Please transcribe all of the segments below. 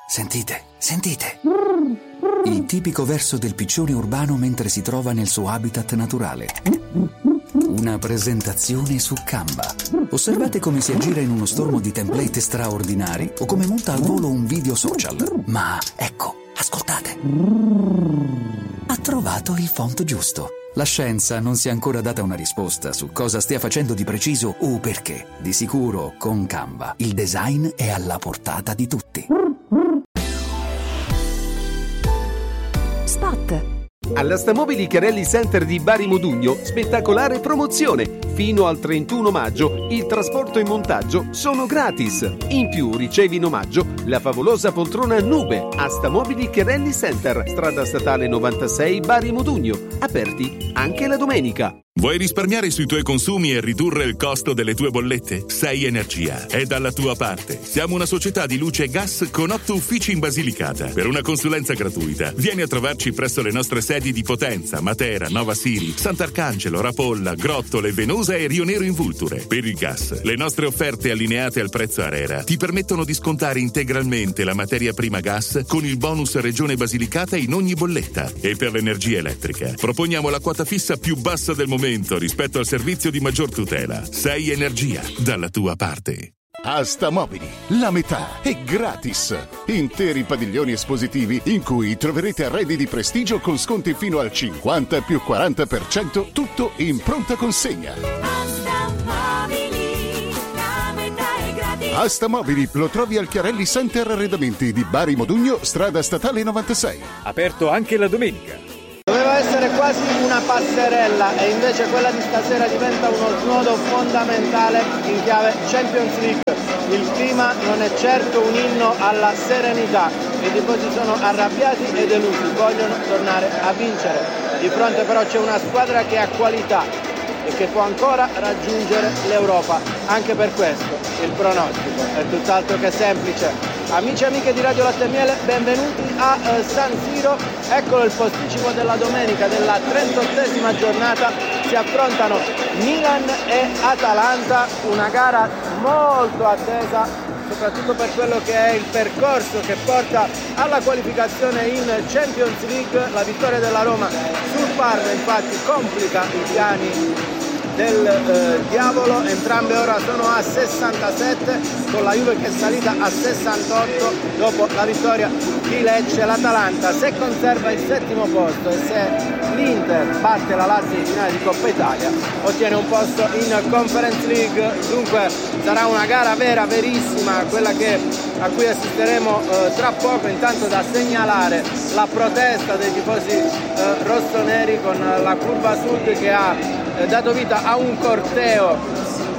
Sentite, sentite. Il tipico verso del piccione urbano mentre si trova nel suo habitat naturale. Una presentazione su Canva. Osservate come si aggira in uno stormo di template straordinari o come monta al volo un video social. Ma ecco, ascoltate. Ha trovato il font giusto. La scienza non si è ancora data una risposta su cosa stia facendo di preciso o perché. Di sicuro, con Canva, il design è alla portata di tutti. Spot. Alla Stamobili Chiarelli Center di Bari Modugno, spettacolare promozione. Fino al 31 maggio il trasporto e montaggio sono gratis. In più ricevi in omaggio la favolosa poltrona Nube a Stamobili Chiarelli Center, strada statale 96 Bari Modugno, aperti anche la domenica. Vuoi risparmiare sui tuoi consumi e ridurre il costo delle tue bollette? Sei Energia è dalla tua parte. Siamo una società di luce e gas con 8 uffici in Basilicata. Per una consulenza gratuita, vieni a trovarci presso le nostre sedi di Potenza, Matera, Nova Siri, Sant'Arcangelo, Rapolla, Grottole, Venosa e Rio Nero in Vulture. Per il gas, le nostre offerte allineate al prezzo ARERA ti permettono di scontare integralmente la materia prima gas con il bonus Regione Basilicata in ogni bolletta. E per l'energia elettrica, proponiamo la quota fissa più bassa del momento rispetto al servizio di maggior tutela. Sei Energia, dalla tua parte. A Stamobili, la metà è gratis. Interi padiglioni espositivi in cui troverete arredi di prestigio con sconti fino al 50 più 40%, tutto in pronta consegna. A Stamobili lo trovi al Chiarelli Center Arredamenti di Bari Modugno, strada statale 96. Aperto anche la domenica. Doveva essere quasi una passerella e invece quella di stasera diventa uno snodo fondamentale in chiave Champions League. Il clima non è certo un inno alla serenità, i tifosi sono arrabbiati e delusi, vogliono tornare a vincere. Di fronte però c'è una squadra che ha qualità e che può ancora raggiungere l'Europa. Anche per questo il pronostico è tutt'altro che semplice. Amici e amiche di Radio Latte e Miele, benvenuti a San Siro. Eccolo il posticipo della domenica della 38esima giornata. Si affrontano Milan e Atalanta, una gara molto attesa, soprattutto per quello che è il percorso che porta alla qualificazione in Champions League. La vittoria della Roma sul Parma infatti complica i piani del diavolo. Entrambe ora sono a 67, con la Juve che è salita a 68 dopo la vittoria di Lecce. L'Atalanta, se conserva il settimo posto e se l'Inter batte la Lazio in finale di Coppa Italia, ottiene un posto in Conference League. Dunque sarà una gara vera, verissima, quella a cui assisteremo tra poco. Intanto da segnalare la protesta dei tifosi rossoneri con la curva sud che ha dato vita a un corteo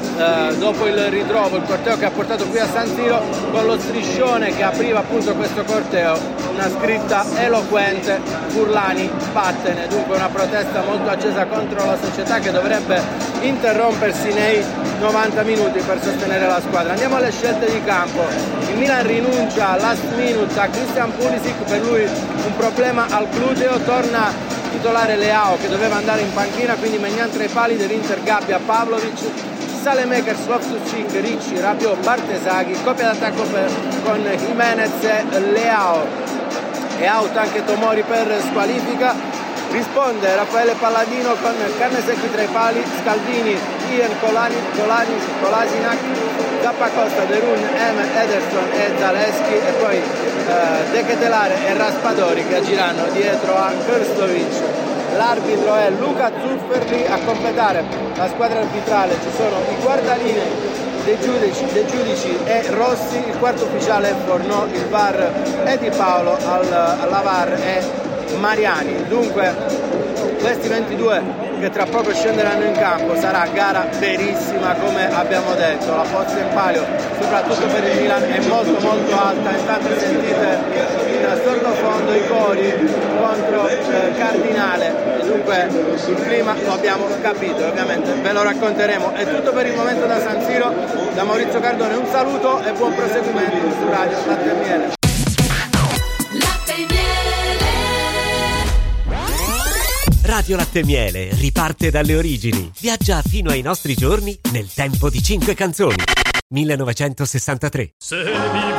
dopo il ritrovo, il corteo che ha portato qui a San Siro, con lo striscione che apriva appunto questo corteo, una scritta eloquente: Furlani, vattene. Dunque una protesta molto accesa contro la società che dovrebbe interrompersi nei 90 minuti per sostenere la squadra. Andiamo alle scelte di campo. Il Milan rinuncia last minute a Christian Pulisic, per lui un problema al gluteo, torna titolare Leao che doveva andare in panchina, quindi Maignan tra i pali dell'Inter, Gabbia, Pavlovic, Saelemaekers, Loftus-Cheek, Ricci, Rabiot, Bartesaghi, coppia d'attacco con Jimenez e Leao. È out anche Tomori per squalifica. Risponde Raffaele Palladino con Carnesecchi tra i pali, Scalvini, Ian Kolasinac, Zappacosta, Derun, Ederson e Zaleschi, e poi De Ketelare e Raspadori che agiranno dietro a Krstovic. L'arbitro è Luca Zufferli. A completare la squadra arbitrale ci sono i guardalinei dei giudici e Rossi, il quarto ufficiale è Fornò, il VAR è Di Paolo, alla VAR è Mariani. Dunque questi 22 che tra poco scenderanno in campo, sarà gara verissima come abbiamo detto. La forza in palio soprattutto per il Milan è molto molto alta. Intanto sentite in sottofondo i cori contro Cardinale, e dunque il clima lo abbiamo capito, ovviamente ve lo racconteremo. È tutto per il momento da San Siro. Da Maurizio Cardone un saluto e buon proseguimento su Radio Latte e Miele. Radio Latte e Miele riparte dalle origini. Viaggia fino ai nostri giorni nel tempo di 5 canzoni. 1963. Se mi